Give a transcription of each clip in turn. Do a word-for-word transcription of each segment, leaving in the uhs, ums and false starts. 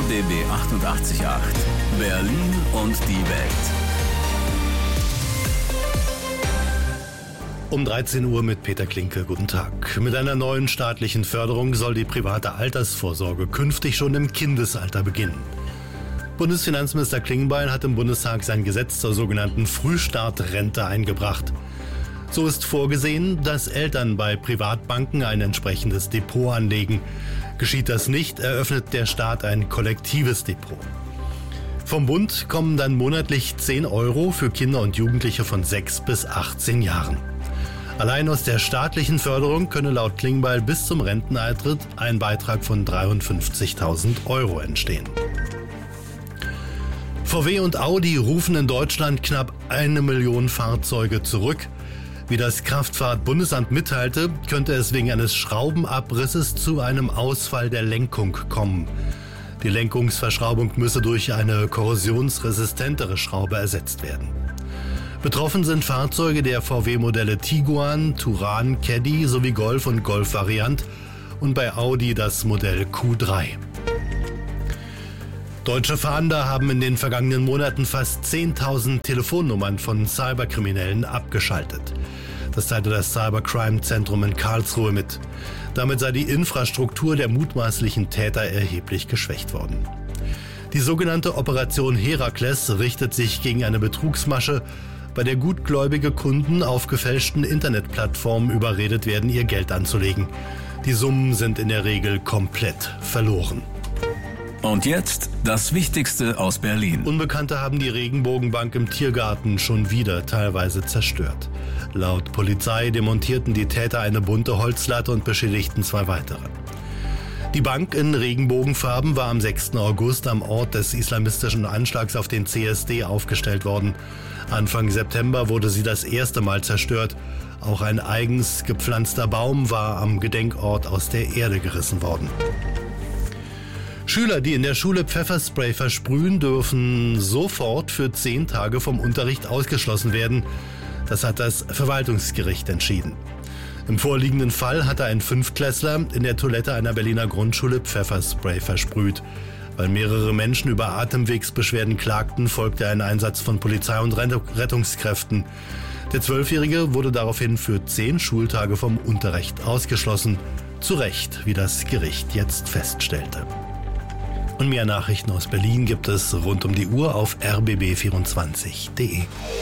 B B achtundachtzig Komma acht. Berlin und die Welt. Um dreizehn Uhr mit Peter Klinke. Guten Tag. Mit einer neuen staatlichen Förderung soll die private Altersvorsorge künftig schon im Kindesalter beginnen. Bundesfinanzminister Klingbeil hat im Bundestag sein Gesetz zur sogenannten Frühstartrente eingebracht. So ist vorgesehen, dass Eltern bei Privatbanken ein entsprechendes Depot anlegen. Geschieht das nicht, eröffnet der Staat ein kollektives Depot. Vom Bund kommen dann monatlich zehn Euro für Kinder und Jugendliche von sechs bis achtzehn Jahren. Allein aus der staatlichen Förderung könne laut Klingbeil bis zum Renteneintritt ein Beitrag von dreiundfünfzigtausend Euro entstehen. V W und Audi rufen in Deutschland knapp eine Million Fahrzeuge zurück. Wie das Kraftfahrt-Bundesamt mitteilte, könnte es wegen eines Schraubenabrisses zu einem Ausfall der Lenkung kommen. Die Lenkungsverschraubung müsse durch eine korrosionsresistentere Schraube ersetzt werden. Betroffen sind Fahrzeuge der V W-Modelle Tiguan, Touran, Caddy sowie Golf und Golf-Variant und bei Audi das Modell Q drei. Deutsche Fahnder haben in den vergangenen Monaten fast zehntausend Telefonnummern von Cyberkriminellen abgeschaltet. Das teilte das Cybercrime-Zentrum in Karlsruhe mit. Damit sei die Infrastruktur der mutmaßlichen Täter erheblich geschwächt worden. Die sogenannte Operation Herakles richtet sich gegen eine Betrugsmasche, bei der gutgläubige Kunden auf gefälschten Internetplattformen überredet werden, ihr Geld anzulegen. Die Summen sind in der Regel komplett verloren. Und jetzt das Wichtigste aus Berlin. Unbekannte haben die Regenbogenbank im Tiergarten schon wieder teilweise zerstört. Laut Polizei demontierten die Täter eine bunte Holzlatte und beschädigten zwei weitere. Die Bank in Regenbogenfarben war am sechsten August am Ort des islamistischen Anschlags auf den C S D aufgestellt worden. Anfang September wurde sie das erste Mal zerstört. Auch ein eigens gepflanzter Baum war am Gedenkort aus der Erde gerissen worden. Schüler, die in der Schule Pfefferspray versprühen, dürfen sofort für zehn Tage vom Unterricht ausgeschlossen werden. Das hat das Verwaltungsgericht entschieden. Im vorliegenden Fall hatte ein Fünftklässler in der Toilette einer Berliner Grundschule Pfefferspray versprüht. Weil mehrere Menschen über Atemwegsbeschwerden klagten, folgte ein Einsatz von Polizei und Rettungskräften. Der Zwölfjährige wurde daraufhin für zehn Schultage vom Unterricht ausgeschlossen. Zu Recht, wie das Gericht jetzt feststellte. Und mehr Nachrichten aus Berlin gibt es rund um die Uhr auf r b b vierundzwanzig punkt d e.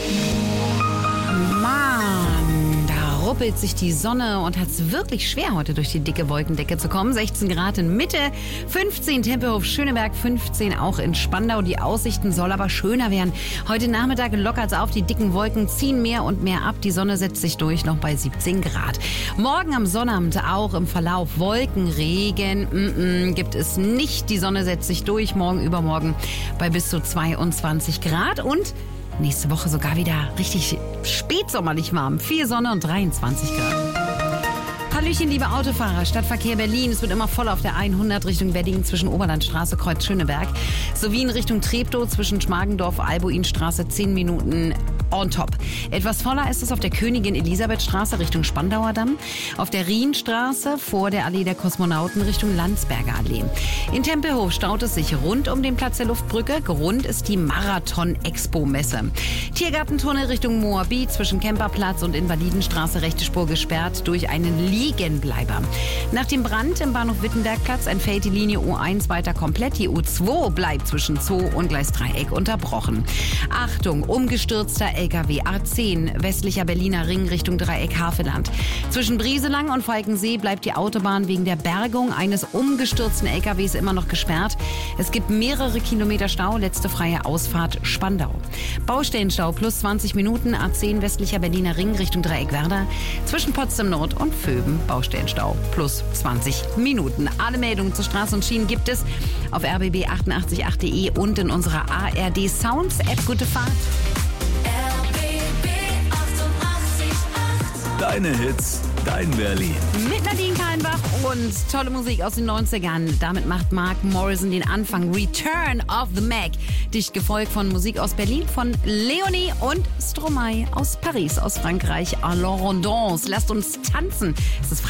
Mann, da ruppelt sich die Sonne und hat es wirklich schwer, heute durch die dicke Wolkendecke zu kommen. sechzehn Grad in Mitte, fünfzehn Tempelhof Schöneberg, fünfzehn auch in Spandau. Die Aussichten soll aber schöner werden. Heute Nachmittag lockert es auf, die dicken Wolken ziehen mehr und mehr ab. Die Sonne setzt sich durch, noch bei siebzehn Grad. Morgen am Sonnabend auch im Verlauf Wolken, Regen, mm-mm, gibt es nicht. Die Sonne setzt sich durch, morgen, übermorgen bei bis zu zweiundzwanzig Grad und nächste Woche sogar wieder richtig spätsommerlich warm. Viel Sonne und dreiundzwanzig Grad. Hallöchen, liebe Autofahrer. Stadtverkehr Berlin. Es wird immer voll auf der hundert Richtung Wedding zwischen Oberlandstraße, Kreuz Schöneberg. Sowie in Richtung Treptow zwischen Schmargendorf, Albuinstraße zehn Minuten on top. Etwas voller ist es auf der Königin-Elisabeth-Straße Richtung Spandauer Damm. Auf der Rienstraße vor der Allee der Kosmonauten Richtung Landsberger Allee. In Tempelhof staut es sich rund um den Platz der Luftbrücke. Grund ist die Marathon-Expo-Messe. Tiergartentunnel Richtung Moabit zwischen Kemperplatz und Invalidenstraße rechte Spur gesperrt durch einen Liegenbleiber. Nach dem Brand im Bahnhof Wittenbergplatz entfällt die Linie U eins weiter komplett. Die U zwei bleibt zwischen Zoo und Gleisdreieck unterbrochen. Achtung, umgestürzter L K W A zehn, westlicher Berliner Ring Richtung Dreieck Havelland. Zwischen Brieselang und Falkensee bleibt die Autobahn wegen der Bergung eines umgestürzten L K Ws immer noch gesperrt. Es gibt mehrere Kilometer Stau, letzte freie Ausfahrt Spandau. Baustellenstau plus zwanzig Minuten, A zehn westlicher Berliner Ring Richtung Dreieck Werder. Zwischen Potsdam Nord und Vöben Baustellenstau plus zwanzig Minuten. Alle Meldungen zu Straßen und Schienen gibt es auf r b b achtundachtzig punkt acht punkt d e und in unserer A R D Sounds App. Gute Fahrt. Deine Hits, dein Berlin. Mit Nadine Kallenbach und tolle Musik aus den neunzigern. Damit macht Mark Morrison den Anfang. Return of the Mac. Dicht gefolgt von Musik aus Berlin von Leonie und Stromae aus Paris, aus Frankreich. Allons Rondons. Lasst uns tanzen. Es ist